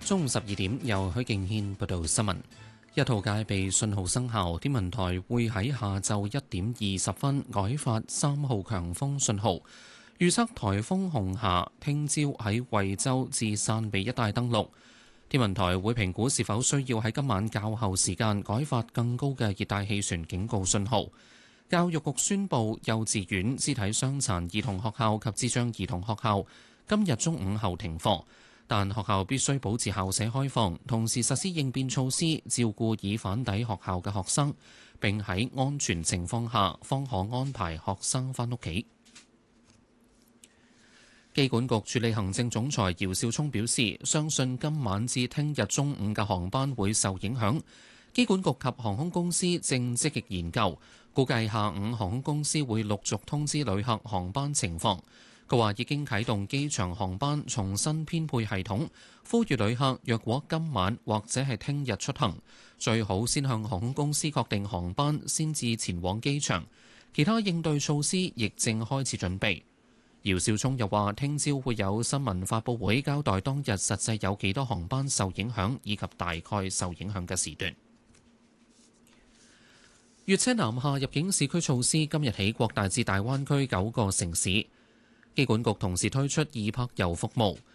中午12點，由許敬軒報道新聞。一號戒備信號生效，天文台會喺下晝1點20分改發3號強風信號。預測颱風紅霞聽朝喺惠州至汕尾一帶登陸。天文台會評估是否需要喺今晚較後時間改發更高嘅熱帶氣旋警告信號。教育局宣布，幼稚園、肢體傷殘兒童學校及智障兒童學校今日中午後停課，但學校必須保持校舍開放，同時實施應變措施，照顧已返抵學校嘅學生，並喺安全情況下方可安排學生返屋企。機管局助理行政總裁姚兆聰表示，相信今晚至聽日中午嘅航班會受影響。機管局及航空公司正積極研究，估計下午航空公司會陸續通知旅客航班情況。佢話已經啟動機場航班重新編配系統，呼籲旅客若果今晚或者係聽日出行，最好先向航空公司確定航班先至前往機場。其他應對措施亦正開始準備。姚兆聰又話，聽朝會有新聞發佈會交代當日實際有幾多航班受影響，以及大概受影響嘅時段。粵車南下入境市區措施今日起擴大至大灣區9個城市。機管局同時推出易泊遊服務，